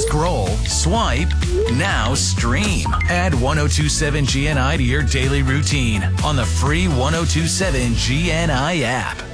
Scroll, swipe, now stream. Add 1027 GNI to your daily routine on the free 1027 GNI app.